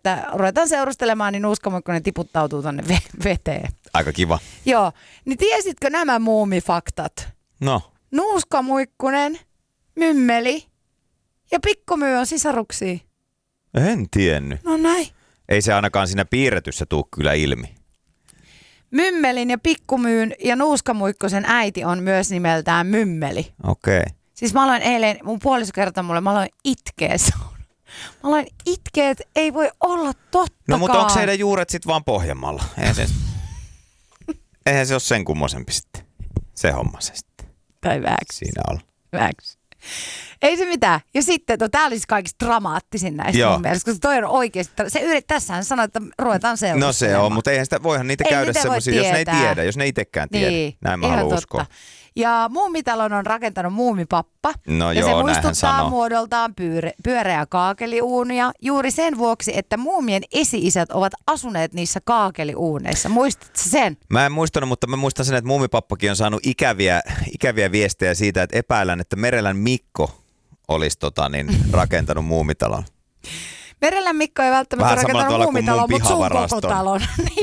että ruvetaan seurustelemaan, niin nuuskamuikkunen tiputtautuu tonne veteen. Aika kiva. Joo, niin tiesitkö nämä muumifaktat? No. Nuuskamuikkunen, mymmeli ja pikkumyy on sisaruksia. En tiennyt. No näin. Ei se ainakaan siinä piirretyssä tuu kyllä ilmi. Mymmelin ja pikkumyyn ja nuuskamuikkosen äiti on myös nimeltään Mymmeli. Okei. Siis mä aloin eilen, mun puoliso kertoi mulle, mä aloin itkeä. Mä aloin itkeä, että ei voi olla tottakaan. No mutta onko heidän juuret sitten vaan Pohjanmaalla? Eihän se ole sen kummoisempi sitten. Se homma se sitten. Tai väksi. Siinä on. Väksi. Ei se mitään. Ja sitten, tää olisi kaikista dramaattisin näistä mun mielestä, koska toi on oikeasti, tässähän sanoi, että ruvetaan seurustelemaan. No se on, mutta eihän sitä, voihan niitä käydä semmoisia, jos ne ei tiedä, jos ne itsekään tiedä. Niin, näin mä haluan uskoa. Ja Muumitalon on rakentanut muumipappa. No ja joo, se muistuttaa sanoo. Muodoltaan pyöreä kaakeliuunia juuri sen vuoksi, että muumien esi-isät ovat asuneet niissä kaakeliuuneissa. Muistatko sen? Mä en muistanut, mutta mä muistan sen, että muumipappakin on saanut ikäviä viestejä siitä, että epäillään, että Merelän Mikko olisi rakentanut Muumitalon. Merelän Mikko ei välttämättä rakentanut Muumitalon, mutta sun koko talon.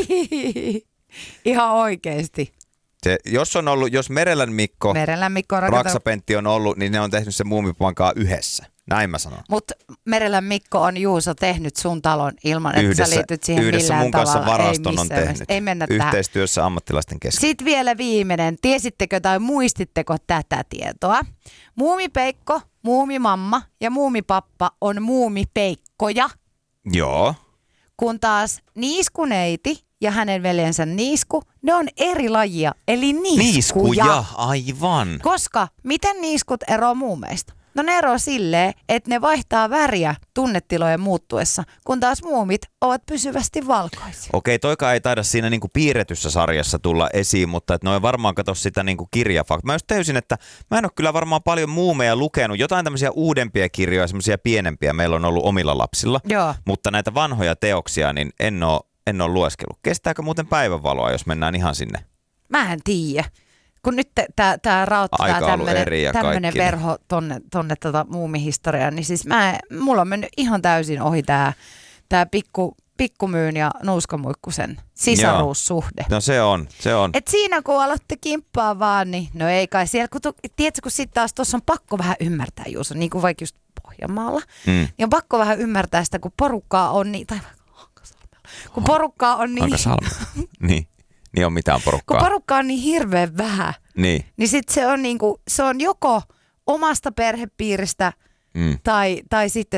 Ihan oikeesti. Jos Merelän Mikko Raksa-Pentti on ollut, niin ne on tehnyt sen muumipankaa yhdessä. Näin mä sanon. Mutta Merelän Mikko on Juuso tehnyt sun talon ilman, että sä liityt siihen yhdessä millään tavalla. Yhdessä mun kanssa varaston on tehnyt. Ei mennä yhteistyössä tähän. Ammattilaisten kesken. Sitten vielä viimeinen. Tiesittekö tai muistitteko tätä tietoa? Muumipeikko, muumimamma ja muumipappa on muumipeikkoja. Joo. Kun taas niiskuneiti ja hänen veljensä niisku, ne on eri lajia, eli niiskuja. Aivan. Koska miten niiskut eroaa muumeista? No ne eroaa silleen, että ne vaihtaa väriä tunnetilojen muuttuessa, kun taas muumit ovat pysyvästi valkoisia. Okei, toika ei taida siinä niinku piirretyssä sarjassa tulla esiin, mutta ne on varmaan katso sitä niinku kirjafaktaa. Mä just täysin, että mä en ole kyllä varmaan paljon muumeja lukenut. Jotain tämmöisiä uudempia kirjoja, semmoisia pienempiä meillä on ollut omilla lapsilla. Joo. Mutta näitä vanhoja teoksia, niin en ole lueskellut. Kestääkö muuten päivänvaloa, jos mennään ihan sinne? Mä en tiedä. Kun nyt tää raottaa tämmönen verho tonne muumihistoriaan, niin siis mulla on mennyt ihan täysin ohi tää pikkumyyn ja nuuskamuikkusen sisaruussuhde. No se on. Et siinä kun aloitte kimppaa vaan, niin no ei kai siellä, tiedätkö kun sitten taas tuossa on pakko vähän ymmärtää Juuso, niin kuin vaikka just Pohjanmaalla, niin on pakko vähän ymmärtää sitä, kun porukkaa on niin, tai Hankasalmella, kun porukkaa on niin. Hankasalmella, niin. Niin on mitään porukkaa. Kun porukkaa on niin hirveän vähän, niin sit se on niinku, se on joko omasta perhepiiristä tai sitten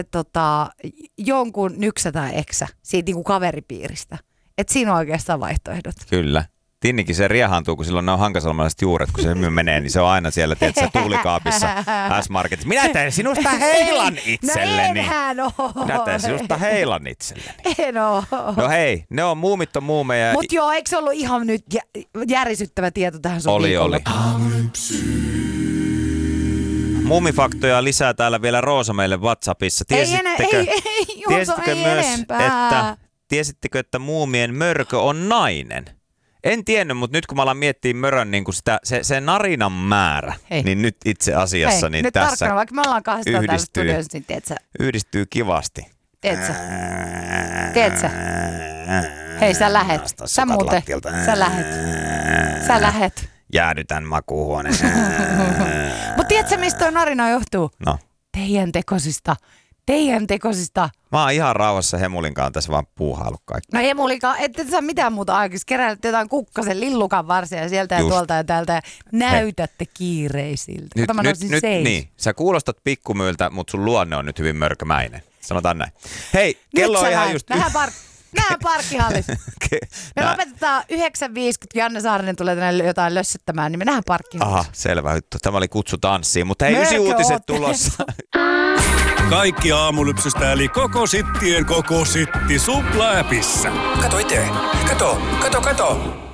jonkun nyksä tai eksä siitä niinku kaveripiiristä. Et siinä on oikeastaan vaihtoehdot. Kyllä. Tinnikin se riehaantuu, kun silloin ne on hankasalmalaiset juuret, kun se menee, niin se on aina siellä, tiedätkö, tuulikaapissa S-Marketissa. Minä teen sinusta heilan itselleni. No enhän oo. Minä teen sinusta heilan itselleni. En oo. No hei, ne on muumit on muumeja. Mut joo, eikö se ollut ihan nyt järisyttävä tieto tähän sun viikolle? Oli. Muumifaktoja lisää täällä vielä Roosa meille WhatsAppissa. Tiesittekö, että muumien mörkö on nainen? En tiennyt, mutta nyt kun mä alan miettiä mörön niin se narinan määrä, niin nyt itse asiassa niin nyt tässä tarkkana, vaikka me ollaan kahdestaan täällä studiossa, niin tiedätkö? Yhdistyy kivasti. Tiedätkö? Hei, sä lähet. Sä lähet. Jäädytän makuuhuoneeseen. Mutta tiedätkö, mistä tuo narina johtuu? No. Teidän tekosista. Mä oon ihan rauhassa Hemulinkaan tässä vaan puuhaillut kaikki. No Hemulinkaan, ette saa mitään muuta aikaisemmin. Keräilette jotain kukkasen lillukan varsia sieltä ja tuolta ja täältä ja näytätte kiireisiltä. Nyt niin. Sä kuulostat pikkumyyltä, mutta sun luonne on nyt hyvin mörkömäinen. Sanotaan näin. Hei, kello on ihan just. Nähdään parkkihallissa. Me lopetetaan 9.50, Janne Saarinen tulee tänne jotain lössöttämään, niin me nähdään parkkihallissa. Aha, selvä juttu. Tämä oli kutsu tanssiin, mutta hei, 9 uutiset tulossa. Kaikki aamulypsystä eli koko sittien koko sitti Supla-appissa. Kato itse. Kato.